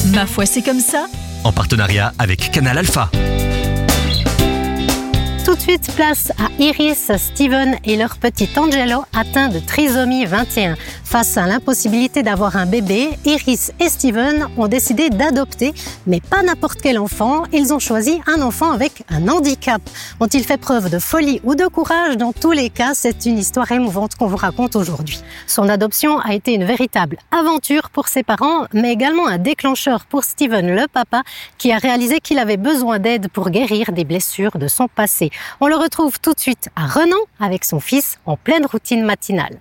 Ma foi, c'est comme ça. En partenariat avec Canal Alpha. Tout de suite, place à Iris, Steven et leur petit Angelo atteint de trisomie 21. Face à l'impossibilité d'avoir un bébé, Iris et Steven ont décidé d'adopter, mais pas n'importe quel enfant. Ils ont choisi un enfant avec un handicap. Ont-ils fait preuve de folie ou de courage? Dans tous les cas, c'est une histoire émouvante qu'on vous raconte aujourd'hui. Son adoption a été une véritable aventure pour ses parents, mais également un déclencheur pour Steven, le papa, qui a réalisé qu'il avait besoin d'aide pour guérir des blessures de son passé. On le retrouve tout de suite à Renan avec son fils en pleine routine matinale.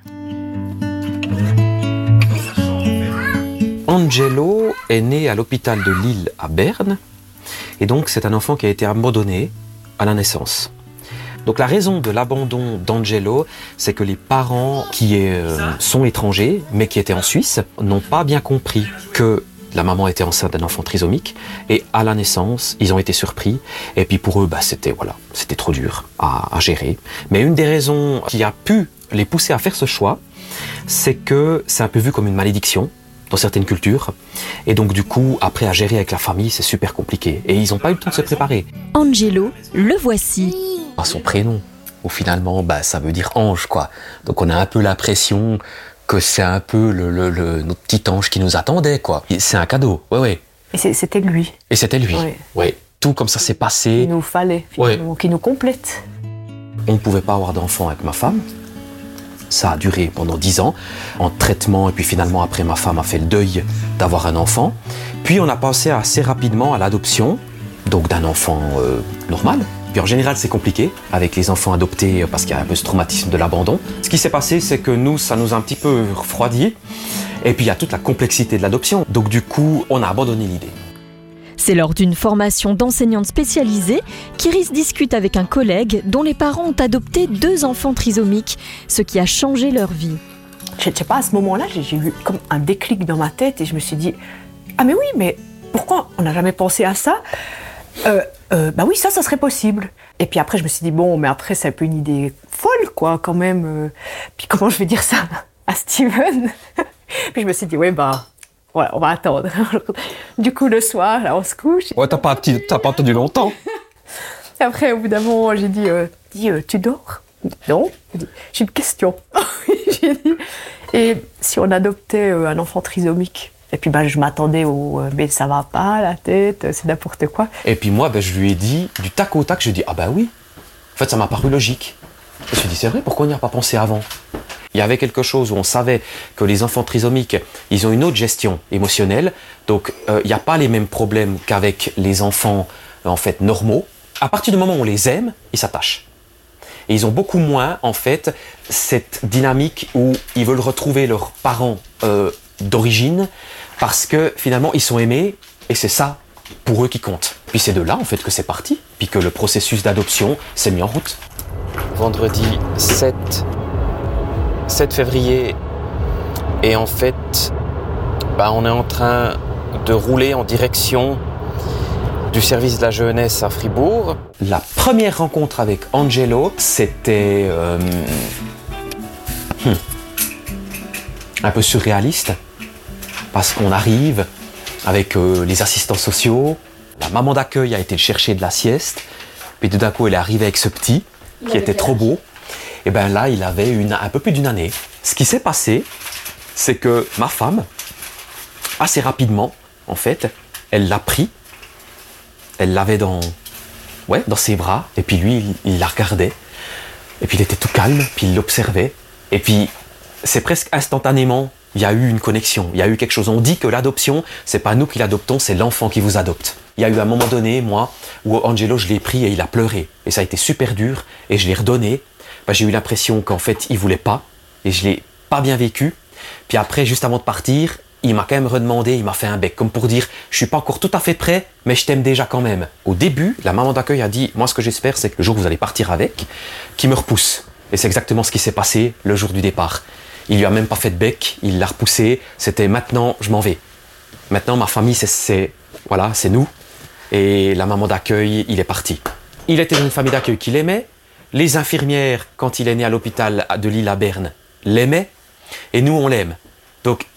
Angelo est né à l'hôpital de Lille à Berne et donc c'est un enfant qui a été abandonné à la naissance. Donc la raison de l'abandon d'Angelo, c'est que les parents qui sont étrangers mais qui étaient en Suisse n'ont pas bien compris que la maman était enceinte d'un enfant trisomique et à la naissance, ils ont été surpris. Et puis pour eux, c'était trop dur à gérer. Mais une des raisons qui a pu les pousser à faire ce choix, c'est que c'est un peu vu comme une malédiction dans certaines cultures. Et donc du coup, après à gérer avec la famille, c'est super compliqué. Et ils n'ont pas eu le temps de se préparer. Angelo, le voici. Son prénom, où finalement, ça veut dire ange, quoi. Donc on a un peu l'impression que c'est un peu notre petit ange qui nous attendait, quoi. C'est un cadeau, ouais. Et c'était lui. Et c'était lui, ouais. Tout comme ça s'est passé. Il nous fallait, finalement, qui nous complète. On ne pouvait pas avoir d'enfant avec ma femme. Ça a duré pendant 10 ans, en traitement, et puis finalement, après, ma femme a fait le deuil d'avoir un enfant. Puis on a passé assez rapidement à l'adoption, donc d'un enfant normal. Puis en général, c'est compliqué avec les enfants adoptés parce qu'il y a un peu ce traumatisme de l'abandon. Ce qui s'est passé, c'est que nous, ça nous a un petit peu refroidi. Et puis il y a toute la complexité de l'adoption. Donc du coup, on a abandonné l'idée. C'est lors d'une formation d'enseignante spécialisée qu'Iris discute avec un collègue dont les parents ont adopté 2 enfants trisomiques, ce qui a changé leur vie. Je ne sais pas, à ce moment-là, j'ai eu comme un déclic dans ma tête et je me suis dit « Ah mais oui, mais pourquoi on n'a jamais pensé à ça ?» oui, ça serait possible. Et puis après, je me suis dit, mais après, c'est un peu une idée folle, quoi, quand même. Puis comment je vais dire ça à Steven? Puis je me suis dit, voilà, on va attendre. Du coup, le soir, là, on se couche. Ouais, t'as pas attendu longtemps. Et après, au bout d'un moment, j'ai dit, tu dors? Non. J'ai une question. J'ai dit, et si on adoptait un enfant trisomique? Et puis je m'attendais au mais ça va pas la tête, c'est n'importe quoi. Et puis moi je lui ai dit du tac au tac, je lui ai dit oui. En fait ça m'a paru logique. Je me suis dit c'est vrai, pourquoi on n'y a pas pensé avant? Il y avait quelque chose où on savait que les enfants trisomiques, ils ont une autre gestion émotionnelle, donc il n'y a pas les mêmes problèmes qu'avec les enfants en fait normaux. À partir du moment où on les aime, ils s'attachent. Et ils ont beaucoup moins en fait cette dynamique où ils veulent retrouver leurs parents d'origine, parce que finalement ils sont aimés et c'est ça pour eux qui compte. Puis c'est de là en fait que c'est parti, puis que le processus d'adoption s'est mis en route. Vendredi 7 février, et en fait on est en train de rouler en direction du service de la jeunesse à Fribourg. La première rencontre avec Angelo, c'était un peu surréaliste. Parce qu'on arrive avec les assistants sociaux, la maman d'accueil a été le chercher de la sieste, puis tout d'un coup elle est arrivée avec ce petit qui était trop beau. Et là il avait un peu plus d'1 année. Ce qui s'est passé, c'est que ma femme, assez rapidement en fait, elle l'a pris, elle l'avait dans ses bras, et puis lui il la regardait, et puis il était tout calme, puis il l'observait, et puis c'est presque instantanément. Il y a eu une connexion, il y a eu quelque chose. On dit que l'adoption, c'est pas nous qui l'adoptons, c'est l'enfant qui vous adopte. Il y a eu un moment donné, moi, où Angelo, je l'ai pris et il a pleuré. Et ça a été super dur, et je l'ai redonné. J'ai eu l'impression qu'en fait, il voulait pas, et je l'ai pas bien vécu. Puis après, juste avant de partir, il m'a quand même redemandé, il m'a fait un bec, comme pour dire, je suis pas encore tout à fait prêt, mais je t'aime déjà quand même. Au début, la maman d'accueil a dit, moi ce que j'espère, c'est que le jour où vous allez partir avec, qu'il me repousse. Et c'est exactement ce qui s'est passé le jour du départ. Il lui a même pas fait de bec, il l'a repoussé, c'était maintenant je m'en vais. Maintenant ma famille c'est nous, et la maman d'accueil, il est parti. Il était dans une famille d'accueil qu'il aimait, les infirmières, quand il est né à l'hôpital de Lille à Berne, l'aimaient, et nous on l'aime. Donc